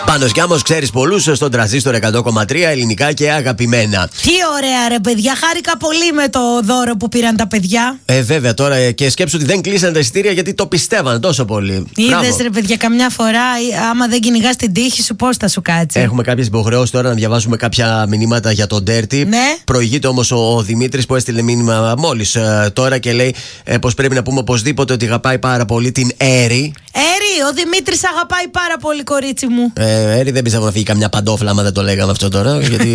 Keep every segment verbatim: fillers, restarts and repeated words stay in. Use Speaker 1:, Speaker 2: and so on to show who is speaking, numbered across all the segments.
Speaker 1: Πάνος Κιάμος, ξέρεις πολλούς στον Τρανζίστορ εκατό κόμμα τρία, ελληνικά και αγαπημένα.
Speaker 2: Τι ωραία, ρε παιδιά. Χάρηκα πολύ με το δώρο που πήραν τα παιδιά.
Speaker 1: Ε, βέβαια τώρα και σκέψου ότι δεν κλείσαν τα εισιτήρια γιατί το πιστεύαν τόσο πολύ.
Speaker 2: Είδες, ρε παιδιά, καμιά φορά άμα δεν κυνηγάς την τύχη σου, πώς θα σου κάτσει.
Speaker 1: Έχουμε κάποιες υποχρεώσεις τώρα να διαβάσουμε κάποια μηνύματα για τον Dirty.
Speaker 2: Ναι.
Speaker 1: Προηγείται όμως ο, ο Δημήτρης που έστειλε μήνυμα μόλις ε, τώρα και λέει ε, πως πρέπει να πούμε οπωσδήποτε ότι αγαπάει πάρα πολύ την Έρη.
Speaker 2: Έρη, ο Δημήτρης αγαπάει πάρα πολύ, κορίτσι μου.
Speaker 1: Ε, Έρη, δεν πιστεύω να φύγει καμιά παντόφλα άμα δεν το λέγαμε αυτό τώρα. Γιατί...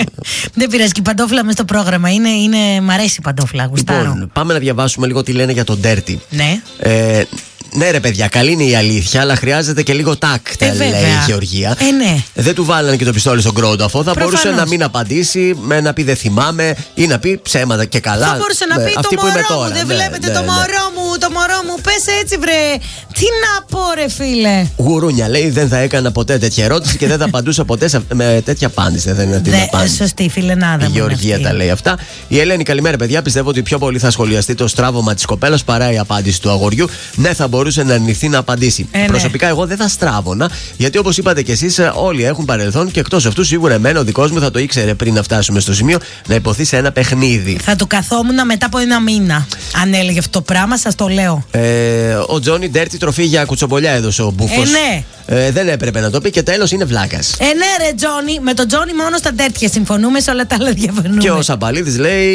Speaker 2: δεν πειράζει, και η παντόφλα μες στο πρόγραμμα. Είναι, είναι, μ' αρέσει η παντόφλα, γουστάρω.
Speaker 1: Λοιπόν, πάμε να διαβάσουμε λίγο τι λένε για τον Dirty.
Speaker 2: Ναι.
Speaker 1: Ε, Ναι, ρε παιδιά, καλή είναι η αλήθεια, αλλά χρειάζεται και λίγο τάκτ,
Speaker 2: ε,
Speaker 1: λέει η Γεωργία.
Speaker 2: Ε, ναι.
Speaker 1: Δεν του βάλανε και το πιστόλι στον κρόνταφο. Θα
Speaker 2: Προφανώς.
Speaker 1: μπορούσε να μην απαντήσει, με να πει δεν θυμάμαι ή να πει ψέματα και καλά.
Speaker 2: Θα μπορούσε να
Speaker 1: ναι,
Speaker 2: πει
Speaker 1: αυτή
Speaker 2: το
Speaker 1: που είμαι
Speaker 2: μωρό
Speaker 1: τώρα.
Speaker 2: μου. Δεν
Speaker 1: ναι,
Speaker 2: βλέπετε
Speaker 1: ναι,
Speaker 2: το
Speaker 1: ναι.
Speaker 2: μωρό μου, το μωρό μου. Πες έτσι, βρε. Τι να πω, ρε φίλε.
Speaker 1: Γουρούνια, λέει, δεν θα έκανα ποτέ τέτοια ερώτηση και δεν θα απαντούσα ποτέ σε, με τέτοια απάντηση. Δεν είναι την απάντηση.
Speaker 2: Σωστή, φιλενάδα
Speaker 1: η
Speaker 2: μου.
Speaker 1: Η Γεωργία
Speaker 2: αυτή.
Speaker 1: τα λέει αυτά. Η Ελένη, καλημέρα, παιδιά. Πιστεύω ότι πιο πολύ θα σχολιαστεί το στράβωμα τη κοπέλα παρά η απάντηση του αγοριού. Ναι, θα μπορούσε να αρνηθεί να απαντήσει.
Speaker 2: Ε,
Speaker 1: Προσωπικά,
Speaker 2: ναι.
Speaker 1: εγώ δεν θα στράβωνα, γιατί όπως είπατε κι εσείς, όλοι έχουν παρελθόν και εκτός αυτού, σίγουρα εμένα ο δικός μου θα το ήξερε πριν να φτάσουμε στο σημείο να υποθεί σε ένα παιχνίδι.
Speaker 2: Θα του καθόμουν μετά από ένα μήνα. Αν έλεγε αυτό το πράγμα, σας το λέω.
Speaker 1: Ε, ο Τζόνι Ντέρτι τροφή για κουτσομπολιά έδωσε ο Μπούφος.
Speaker 2: Ε, ναι.
Speaker 1: Ε, δεν έπρεπε να το πει και τέλος είναι βλάκας.
Speaker 2: Ε, ναι, ρε Τζόνι. Με τον Τζόνι μόνο στα τέτοια συμφωνούμε, σε όλα τα άλλα διαφωνούμε.
Speaker 1: Και ο Σαμπαλίδης λέει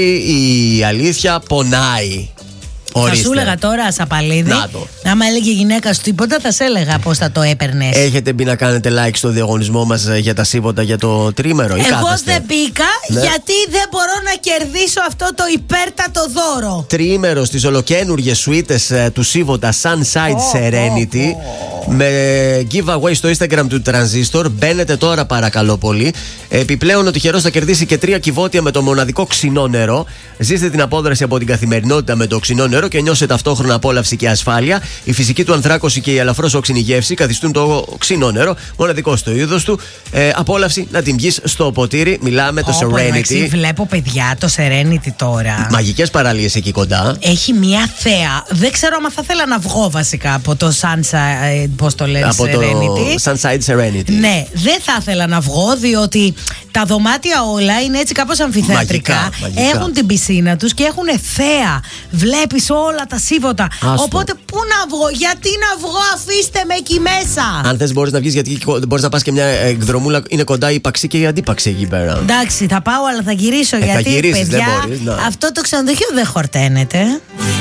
Speaker 1: η αλήθεια πονάει.
Speaker 2: Θα σου έλεγα τώρα, Σαπαλίδη, άμα έλεγε η γυναίκα σου τίποτα, θα σε έλεγα πώς θα το έπαιρνες.
Speaker 1: Έχετε μπει να κάνετε like στο διαγωνισμό μας για τα σίβοτα για το τρίμερο, ή
Speaker 2: Εγώ
Speaker 1: κάθεστε?
Speaker 2: δεν μπήκα,
Speaker 1: ναι.
Speaker 2: γιατί δεν μπορώ να κερδίσω αυτό το υπέρτατο δώρο.
Speaker 1: Τρίμερο στις ολοκένουργιες σουίτες ε, του Σίβοτα Sunside oh, Serenity oh, oh. με giveaway στο Instagram του Transistor. Μπαίνετε τώρα, παρακαλώ πολύ. Επιπλέον ο τυχερός θα κερδίσει και τρία κυβότια με το μοναδικό ξινό νερό. Ζήστε την απόδραση από την καθημερινότητα με το ξινό νερό και νιώσε ταυτόχρονα απόλαυση και ασφάλεια. Η φυσική του ανθράκωση και η ελαφρώς όξινη γεύση καθιστούν το ξινό νερό μοναδικό στο είδος του. Ε, απόλαυση να την πιεις στο ποτήρι. Μιλάμε το
Speaker 2: Όπο,
Speaker 1: Serenity.
Speaker 2: Εντάξει, βλέπω, παιδιά, το Serenity τώρα.
Speaker 1: Μαγικές παραλίες εκεί κοντά.
Speaker 2: Έχει μια θέα. Δεν ξέρω αν θα ήθελα να βγω βασικά από το Sunshine. Πώς το λένε,
Speaker 1: από
Speaker 2: Serenity.
Speaker 1: το Sunside Serenity.
Speaker 2: Ναι, δεν θα ήθελα να βγω, διότι τα δωμάτια όλα είναι έτσι κάπως αμφιθεατρικά.
Speaker 1: Μαγικά, μαγικά.
Speaker 2: Έχουν την πισίνα τους και έχουν θέα. Βλέπεις όλα τα σίβοτα.
Speaker 1: Άστο.
Speaker 2: Οπότε πού να βγω, γιατί να βγω, αφήστε με εκεί μέσα.
Speaker 1: Αν θες μπορείς να βγεις, γιατί μπορείς να πας και μια εκδρομούλα. Είναι κοντά η παξί και η αντίπαξη εκεί πέρα.
Speaker 2: Εντάξει, θα πάω, αλλά θα γυρίσω.
Speaker 1: Ε,
Speaker 2: γιατί,
Speaker 1: θα γυρίσεις,
Speaker 2: παιδιά,
Speaker 1: δεν μπορείς, να.
Speaker 2: αυτό το ξενοδοχείο δεν χορταίνεται.